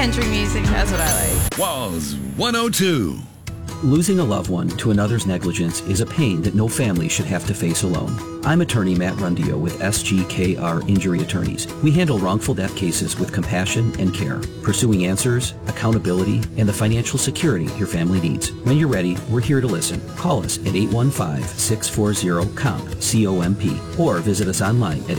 country music. That's what I like. Was 102. Losing a loved one to another's negligence is a pain that no family should have to face alone. I'm attorney Matt Rundio with SGKR Injury Attorneys. We handle wrongful death cases with compassion and care, pursuing answers, accountability, and the financial security your family needs. When you're ready, we're here to listen. Call us at 815-640-COMP, C-O-M-P, or visit us online at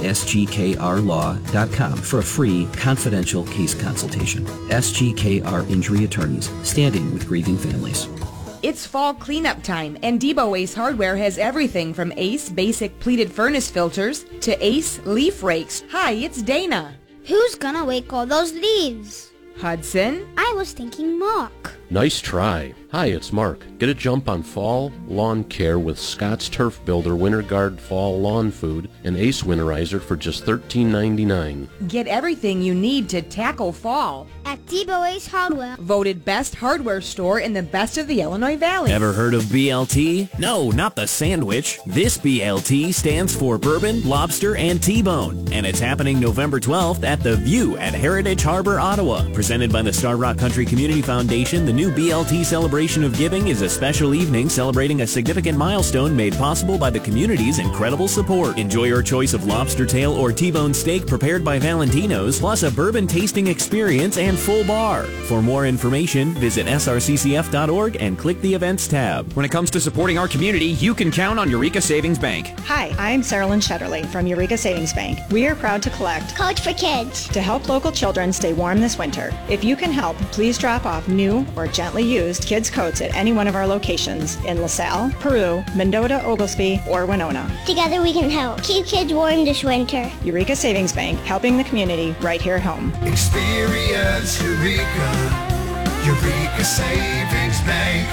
sgkrlaw.com for a free, confidential case consultation. SGKR Injury Attorneys, standing with grieving families. It's fall cleanup time, and Debo Ace Hardware has everything from Ace basic pleated furnace filters to Ace leaf rakes. Hi, it's Dana. Who's gonna rake all those leaves? Hudson? I was thinking Mark. Nice try. Hi, it's Mark. Get a jump on fall lawn care with Scott's Turf Builder Winter Guard Fall Lawn Food and Ace Winterizer for just $13.99. Get everything you need to tackle fall. At Debo Ace Hardware. Voted best hardware store in the best of the Illinois Valley. Ever heard of BLT? No, not the sandwich. This BLT stands for Bourbon, Lobster, and T-Bone. And it's happening November 12th at The View at Heritage Harbor, Ottawa. Presented by the Star Rock Country Community Foundation, the new BLT Celebration of Giving is a special evening celebrating a significant milestone made possible by the community's incredible support. Enjoy your choice of lobster tail or T-bone steak prepared by Valentino's, plus a bourbon tasting experience and full bar. For more information, visit srccf.org and click the Events tab. When it comes to supporting our community, you can count on Eureka Savings Bank. Hi, I'm Sarah Lynn Shetterly from Eureka Savings Bank. We are proud to collect Coach for Kids to help local children stay warm this winter. If you can help, please drop off new or gently used kids' coats at any one of our locations in LaSalle, Peru, Mendota, Oglesby, or Winona. Together we can help keep kids warm this winter. Eureka Savings Bank, helping the community right here at home. Experience Eureka. Eureka Savings Bank.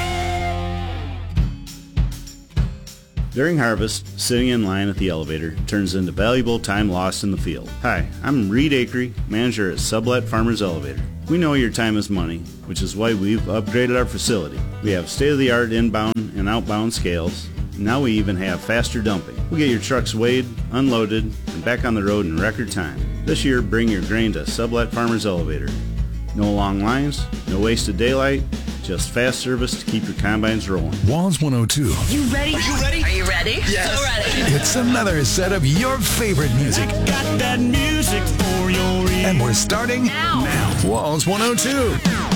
During harvest, sitting in line at the elevator turns into valuable time lost in the field. Hi, I'm Reed Akery, manager at Sublet Farmers Elevator. We know your time is money, which is why we've upgraded our facility. We have state-of-the-art inbound and outbound scales. Now we even have faster dumping. We get your trucks weighed, unloaded, and back on the road in record time. This year, bring your grain to Sublet Farmers Elevator. No long lines, no wasted daylight, just fast service to keep your combines rolling. Was 102. You ready? Are you ready? Are you ready? Yes. So ready. It's another set of your favorite music. Got that music for your ears. And we're starting now. Was 102.